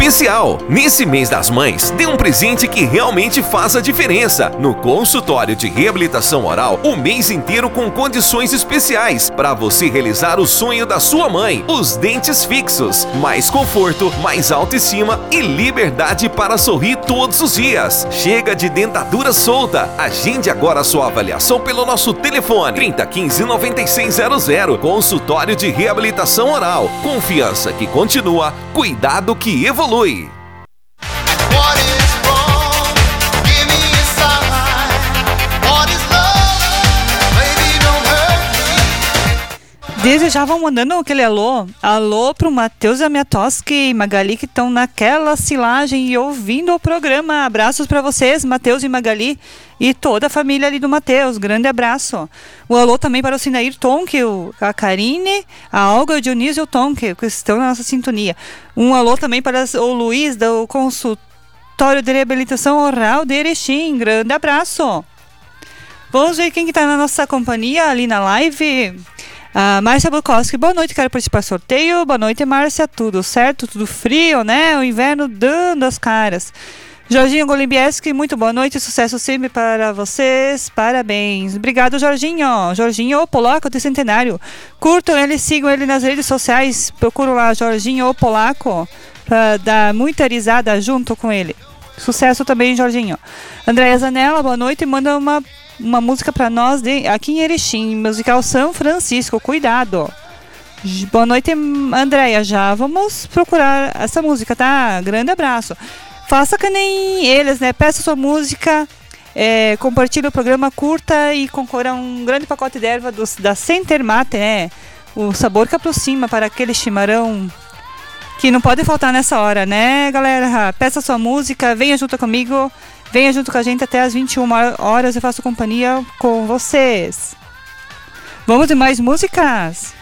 especial. Nesse mês das mães, dê um presente que realmente faz a diferença. No consultório de reabilitação oral, o mês inteiro com condições especiais para você realizar o sonho da sua mãe. Os dentes fixos, mais conforto, mais autoestima e liberdade para sorrir todos os dias. Chega de dentadura solta. Agende agora a sua avaliação pelo nosso telefone 3015-9600. Consultório de reabilitação oral. Confiança que continua, cuidado que evolui. Desde já vão mandando aquele alô pro Matheus Amiatoski e Magali que estão naquela silagem e ouvindo o programa. Abraços para vocês, Matheus e Magali e toda a família ali do Matheus. Grande abraço. O alô também para o Sinair Tonk, a Karine, a Olga, o Dionísio e o Tonk, que estão na nossa sintonia. Um alô também para o Luiz do Consultório de Reabilitação Oral de Erechim. Grande abraço. Vamos ver quem que tá na nossa companhia ali na live. A Márcia Bukowski, boa noite, quero participar do sorteio. Boa noite, Márcia, tudo certo? Tudo frio, né? O inverno dando as caras. Jorginho Golimbieski, muito boa noite, sucesso sempre para vocês, parabéns. Obrigado, Jorginho. Jorginho, o Polaco de Centenário. Curtam ele, sigam ele nas redes sociais, procuram lá Jorginho, o Polaco, para dar muita risada junto com ele. Sucesso também, Jorginho. Andréia Zanella, boa noite, manda uma música para nós aqui em Erechim, musical São Francisco, cuidado. Boa noite, Andréia, já vamos procurar essa música, tá? Grande abraço. Faça que nem eles, né? Peça sua música, compartilhe o programa, curta e concorra a um grande pacote de erva da Center Mate, né? O sabor que aproxima para aquele chimarrão que não pode faltar nessa hora, né, galera? Peça sua música, venha junto comigo. Venha junto com a gente até as 21 horas, eu faço companhia com vocês. Vamos de mais músicas?